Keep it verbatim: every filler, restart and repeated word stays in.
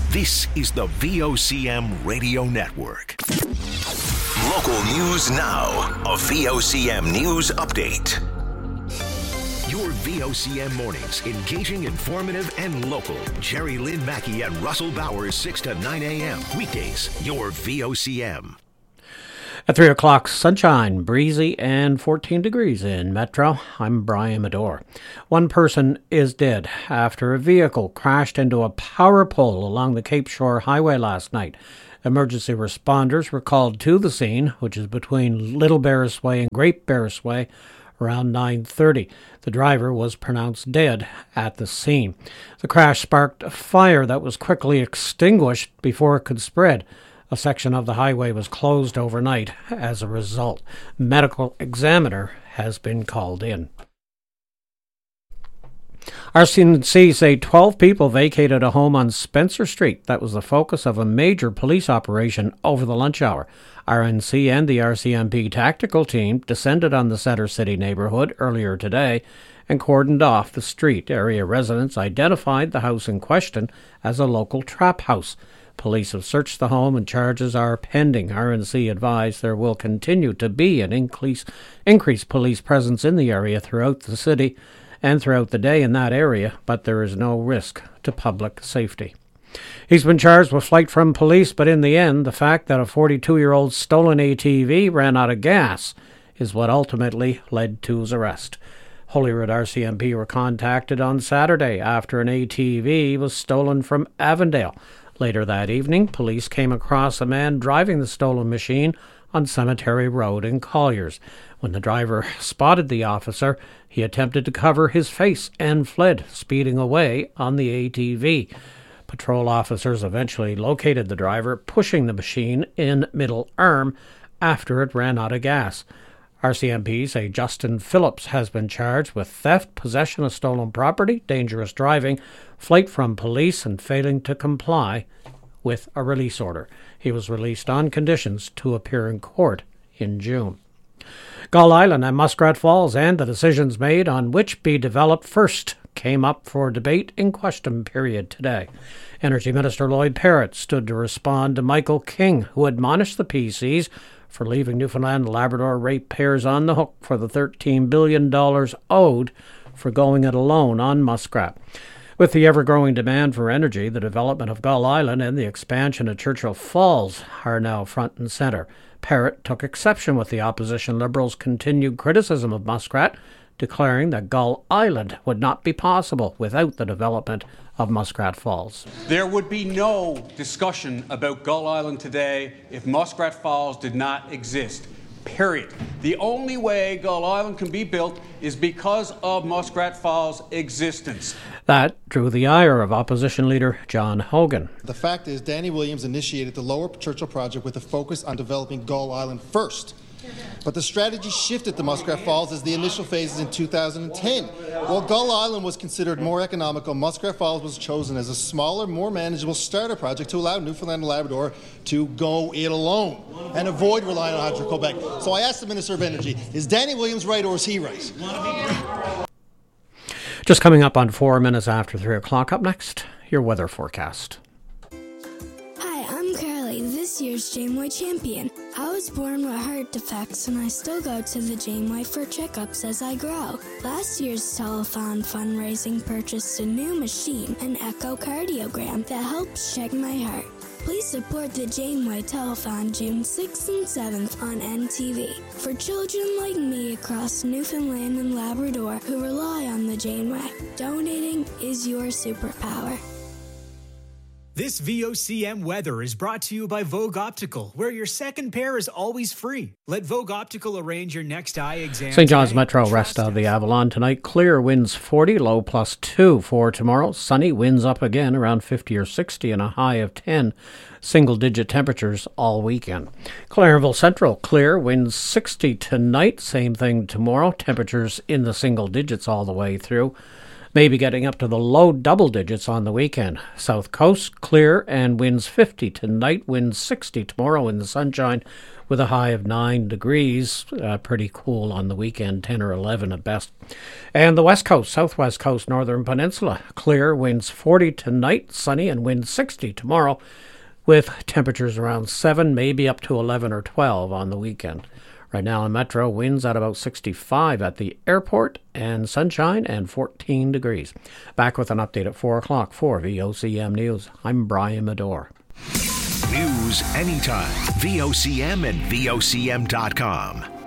This is the V O C M Radio Network. Local news now. A V O C M News Update. Your V O C M mornings, engaging, informative, and local. Jerry Lynn Mackey and Russell Bowers, six to nine a.m. Weekdays, your V O C M. At three o'clock, sunshine, breezy, and fourteen degrees in Metro. I'm Brian Medore. One person is dead after a vehicle crashed into a power pole along the Cape Shore Highway last night. Emergency responders were called to the scene, which is between Little Barris Way and Great Barris Way, around nine thirty. The driver was pronounced dead at the scene. The crash sparked a fire that was quickly extinguished before it could spread. A section of the highway was closed overnight as a result. Medical examiner has been called in. R C M P say twelve people vacated a home on Spencer Street that was the focus of a major police operation over the lunch hour. R N C and the R C M P tactical team descended on the Center City neighborhood earlier today and cordoned off the street. Area residents identified the house in question as a local trap house. Police have searched the home and charges are pending. R N C advised there will continue to be an increase, increased police presence in the area throughout the city and throughout the day in that area, but there is no risk to public safety. He's been charged with flight from police, but in the end, the fact that a forty-two-year-old stolen A T V ran out of gas is what ultimately led to his arrest. Holyrood R C M P were contacted on Saturday after an A T V was stolen from Avondale. Later that evening, police came across a man driving the stolen machine on Cemetery Road in Colliers. When the driver spotted the officer, he attempted to cover his face and fled, speeding away on the A T V. Patrol officers eventually located the driver, pushing the machine in middle arm after it ran out of gas. R C M P say Justin Phillips has been charged with theft, possession of stolen property, dangerous driving, flight from police, and failing to comply with a release order. He was released on conditions to appear in court in June. Gull Island and Muskrat Falls and the decisions made on which be developed first came up for debate in question period today. Energy Minister Lloyd Parrott stood to respond to Michael King, who admonished the P Cs for leaving Newfoundland and Labrador ratepayers on the hook for the thirteen billion dollars owed for going it alone on Muskrat. With the ever-growing demand for energy, the development of Gull Island and the expansion of Churchill Falls are now front and centre. Parrott took exception with the opposition Liberals' continued criticism of Muskrat, declaring that Gull Island would not be possible without the development of Muskrat Falls. There would be no discussion about Gull Island today if Muskrat Falls did not exist. Period. The only way Gull Island can be built is because of Muskrat Falls' existence. That drew the ire of opposition leader John Hogan. The fact is, Danny Williams initiated the Lower Churchill project with a focus on developing Gull Island first. But the strategy shifted to Muskrat Falls as the initial phases in two thousand ten. While Gull Island was considered more economical, Muskrat Falls was chosen as a smaller, more manageable starter project to allow Newfoundland and Labrador to go it alone and avoid relying on Hydro-Quebec. So I asked the Minister of Energy, is Danny Williams right or is he right? Just coming up on four minutes after three o'clock. Up next, your weather forecast. This year's Janeway champion. I was born with heart defects and I still go to the Janeway for checkups as I grow. Last year's telethon fundraising purchased a new machine, an echocardiogram that helps check my heart. Please support the Janeway Telethon June sixth and seventh on N T V. For children like me across Newfoundland and Labrador who rely on the Janeway, donating is your superpower. This V O C M weather is brought to you by Vogue Optical, where your second pair is always free. Let Vogue Optical arrange your next eye exam. Saint John's Metro, rest of the Avalon tonight. Clear, winds forty, low plus two. For tomorrow, sunny, winds up again around fifty or sixty and a high of ten. Single-digit temperatures all weekend. Clarenville Central, clear, winds sixty tonight. Same thing tomorrow. Temperatures in the single digits all the way through. maybe getting up to the low double digits on the weekend. South Coast, clear and winds fifty tonight, winds sixty tomorrow in the sunshine with a high of nine degrees. Uh, pretty cool on the weekend, ten or eleven at best. And the West Coast, Southwest Coast, Northern Peninsula, clear, winds forty tonight, sunny, and winds sixty tomorrow with temperatures around seven, maybe up to eleven or twelve on the weekend. Right now in Metro, winds at about sixty-five at the airport, and sunshine and fourteen degrees. Back with an update at four o'clock for V O C M News. I'm Brian Medore. News anytime. V O C M and V O C M dot com.